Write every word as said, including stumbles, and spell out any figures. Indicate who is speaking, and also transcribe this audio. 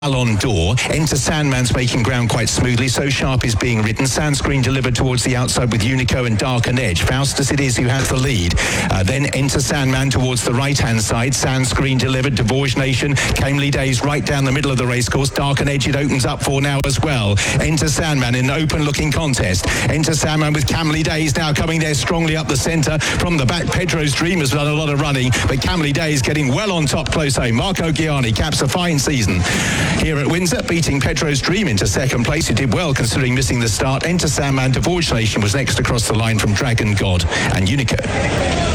Speaker 1: On door. Enter Sandman's making ground quite smoothly. So Sharp is being ridden. Sandscreen delivered towards the outside with Unico and Dark and Edge. Faustus it is who has the lead. Uh, then Enter Sandman towards the right-hand side. Sandscreen delivered. Devorge Nation. Camely Days right down the middle of the racecourse. Dark and Edge it opens up for now as well. Enter Sandman in an open-looking contest. Enter Sandman with Camely Days now coming there strongly up the centre. From the back, Pedro's Dream has done a lot of running, but Camely Days getting well on top close home. Marco Ghiani caps a fine season here at Windsor, beating Pedro's Dream into second place. He did well considering missing the start. Enter Sandman. Devorge Nation was next across the line from Dragon God and Unico.